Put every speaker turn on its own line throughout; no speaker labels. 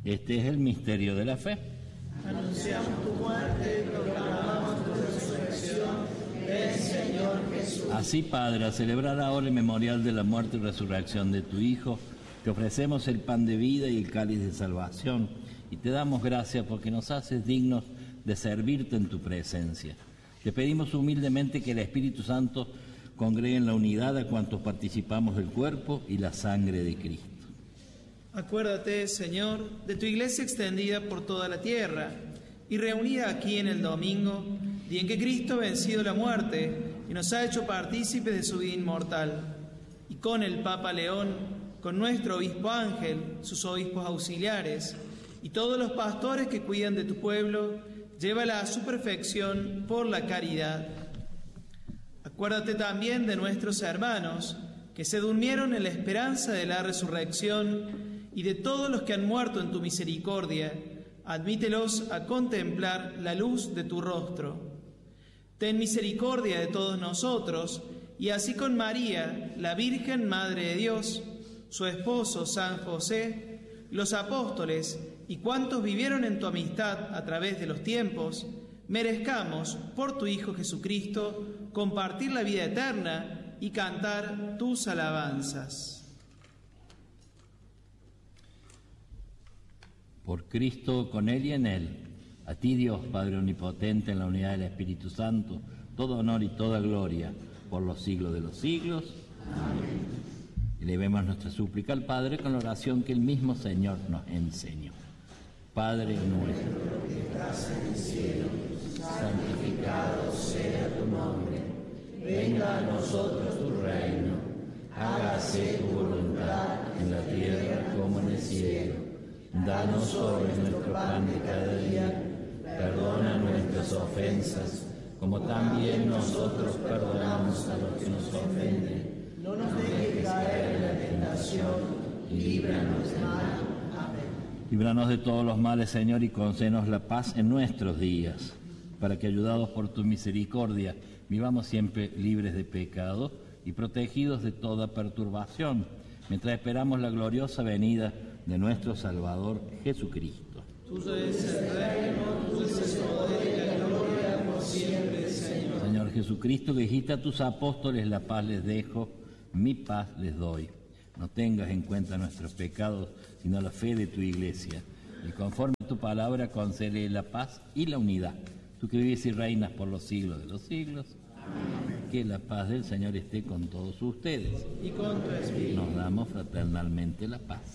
Este es el misterio de la fe.
Anunciamos tu muerte y proclamamos tu resurrección. Ven, Señor Jesús.
Así, Padre, a celebrar ahora el memorial de la muerte y resurrección de tu Hijo, te ofrecemos el pan de vida y el cáliz de salvación, y te damos gracias porque nos haces dignos de servirte en tu presencia. Te pedimos humildemente que el Espíritu Santo congregue en la unidad a cuantos participamos del cuerpo y la sangre de Cristo.
Acuérdate, Señor, de tu iglesia extendida por toda la tierra y reunida aquí en el domingo, día en que Cristo ha vencido la muerte y nos ha hecho partícipes de su vida inmortal. Y con el Papa León, con nuestro obispo Ángel, sus obispos auxiliares y todos los pastores que cuidan de tu pueblo, llévala a su perfección por la caridad. Acuérdate también de nuestros hermanos que se durmieron en la esperanza de la resurrección y de todos los que han muerto en tu misericordia. Admítelos a contemplar la luz de tu rostro. Ten misericordia de todos nosotros, y así con María, la Virgen Madre de Dios, su esposo San José, los apóstoles y cuantos vivieron en tu amistad a través de los tiempos, merezcamos, por tu Hijo Jesucristo, compartir la vida eterna y cantar tus alabanzas.
Por Cristo, con Él y en Él, a ti Dios, Padre Omnipotente, en la unidad del Espíritu Santo, todo honor y toda gloria por los siglos de los siglos. Amén. Elevemos nuestra súplica al Padre con la oración que el mismo Señor nos enseñó. Padre nuestro, que estás en el cielo, santificado sea tu nombre. Venga a nosotros tu reino. Hágase tu voluntad en la tierra como en el cielo. Danos hoy nuestro pan de cada día. Perdona nuestras ofensas, como también nosotros perdonamos a los que nos ofenden. No nos dejes caer en la tentación y líbranos del mal. Amén. Líbranos de todos los males, Señor, y concédenos la paz en nuestros días, para que, ayudados por tu misericordia, vivamos siempre libres de pecado y protegidos de toda perturbación, mientras esperamos la gloriosa venida de nuestro Salvador Jesucristo.
Tuyo es el reino, tuyo es el poder y la gloria por siempre, Señor.
Señor Jesucristo, que dijiste a tus apóstoles: la paz les dejo, mi paz les doy. No tengas en cuenta nuestros pecados, sino la fe de tu iglesia. Y conforme a tu palabra, concede la paz y la unidad. Tú que vives y reinas por los siglos de los siglos. Amén. Que la paz del Señor esté con todos ustedes.
Y con tu espíritu.
Nos damos fraternalmente la paz.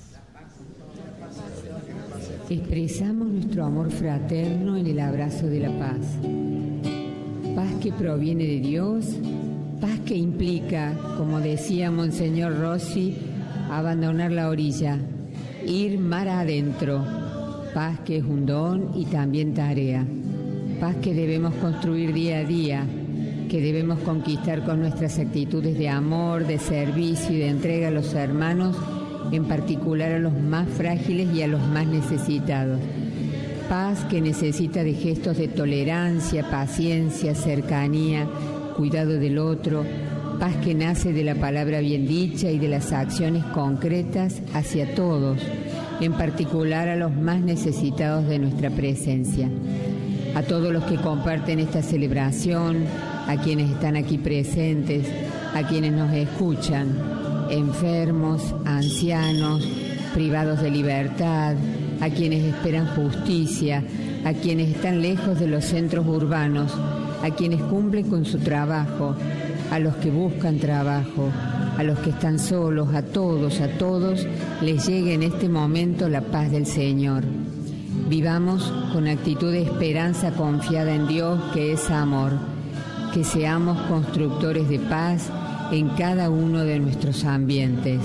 Expresamos nuestro amor fraterno en el abrazo de la paz. Paz que proviene de Dios, paz que implica, como decía Monseñor Rossi, abandonar la orilla, ir mar adentro. Paz que es un don y también tarea. Paz que debemos construir día a día, que debemos conquistar con nuestras actitudes de amor, de servicio y de entrega a los hermanos, en particular a los más frágiles y a los más necesitados. Paz que necesita de gestos de tolerancia, paciencia, cercanía, cuidado del otro. Paz que nace de la palabra bien dicha y de las acciones concretas hacia todos, en particular a los más necesitados de nuestra presencia. A todos los que comparten esta celebración, a quienes están aquí presentes, a quienes nos escuchan, enfermos, ancianos, privados de libertad, a quienes esperan justicia, a quienes están lejos de los centros urbanos, a quienes cumplen con su trabajo, a los que buscan trabajo, a los que están solos, a todos les llegue en este momento la paz del Señor. Vivamos con actitud de esperanza confiada en Dios, que es amor, que seamos constructores de paz en cada uno de nuestros ambientes.